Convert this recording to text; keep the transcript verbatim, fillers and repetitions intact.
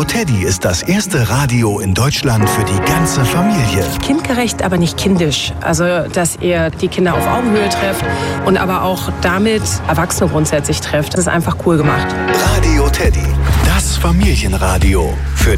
Teddy ist das erste Radio in Deutschland für die ganze Familie. Kindgerecht, aber nicht kindisch. Also, dass ihr die Kinder auf Augenhöhe trefft und aber auch damit Erwachsene grundsätzlich trefft. Das ist einfach cool gemacht. Radio Teddy, das Familienradio. Für